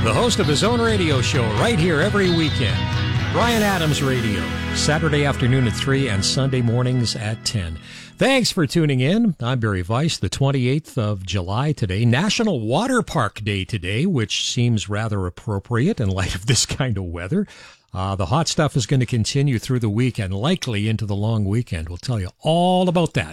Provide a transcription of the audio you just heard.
the host of his own radio show right here every weekend. Bryan Adams Radio, Saturday afternoon at 3 and Sunday mornings at 10. Thanks for tuning in. I'm Barry Weiss. The 28th of July today, National Water Park Day today, which seems rather appropriate in light of this kind of weather. The hot stuff is going to continue through the week and likely into the long weekend. We'll tell you all about that